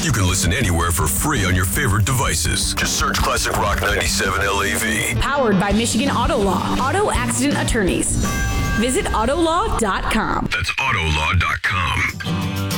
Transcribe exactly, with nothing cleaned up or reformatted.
You can listen anywhere for free on your favorite devices. Just search Classic Rock ninety-seven L A V. Powered by Michigan Auto Law. Auto accident attorneys. Visit autolaw dot com. That's autolaw dot com.